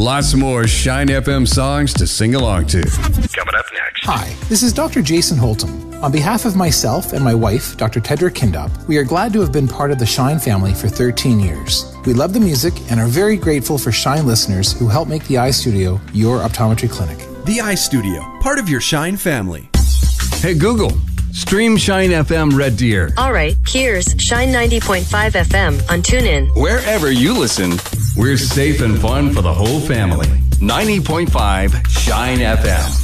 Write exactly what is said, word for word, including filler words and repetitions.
lots more Shine F M songs to sing along to. Coming up next. Hi, this is Doctor Jason Holtum. On behalf of myself and my wife, Doctor Tedra Kindop, we are glad to have been part of the Shine family for thirteen years. We love the music and are very grateful for Shine listeners who help make the Eye Studio your optometry clinic. The Eye Studio, part of your Shine family. Hey, Google, stream Shine F M Red Deer. All right, here's Shine ninety point five F M on TuneIn. Wherever you listen, we're safe and fun for the whole family. ninety point five Shine F M.